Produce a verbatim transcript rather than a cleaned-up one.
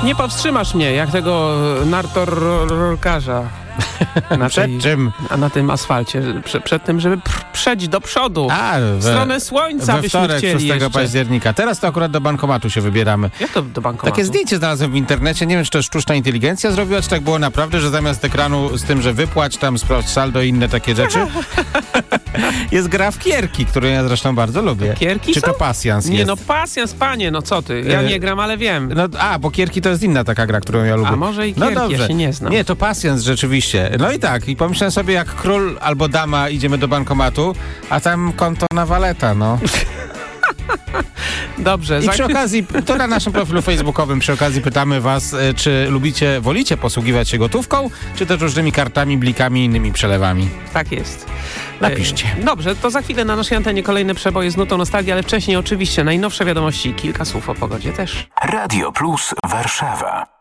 Nie powstrzymasz mnie, jak tego nartorkarza. Na Przed tej, czym? A na tym asfalcie. Prze, przed tym, żeby pr- przejść do przodu. A, w we, stronę słońca we byśmy wtorek, chcieli szóstego jeszcze. października. Teraz to akurat do bankomatu się wybieramy. Jak to do bankomatu? Takie zdjęcie znalazłem w internecie. Nie wiem, czy to sztuczna inteligencja zrobiła, czy tak było naprawdę, że zamiast ekranu z tym, że wypłać, tam sprawdź saldo i inne takie rzeczy, jest gra w kierki, którą ja zresztą bardzo lubię. Kierki Czy są? to pasjans Nie jest? no, pasjans, panie, no co ty? Ja E, nie gram, ale wiem. No, a, bo kierki to jest inna taka gra, którą ja lubię. A może i No kierki, dobrze. ja się nie znam. Nie, to pasjans rzeczywiście. No i tak, i pomyślałem sobie, jak król albo dama idziemy do bankomatu, a tam konto na waleta, no. Dobrze. I za- przy okazji, to na naszym profilu facebookowym, przy okazji pytamy was, e, czy lubicie, wolicie posługiwać się gotówką, czy też różnymi kartami, blikami i innymi przelewami. Tak jest. Napiszcie. E, Dobrze, to za chwilę na naszej antenie kolejne przeboje z nutą nostalgii, ale wcześniej oczywiście najnowsze wiadomości, kilka słów o pogodzie też. Radio Plus Warszawa.